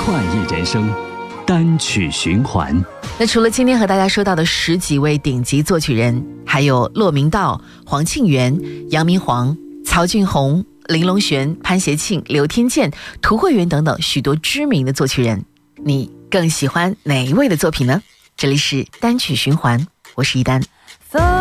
快意人生，单曲循环。 那除了今天和大家说到的10几位顶级作曲人，还有骆明道、黄庆元、杨明煌、曹俊宏、林隆璇、潘协庆、刘天健、涂慧源等等许多知名的作曲人，你更喜欢哪一位的作品呢？这里是单曲循环，我是一丹。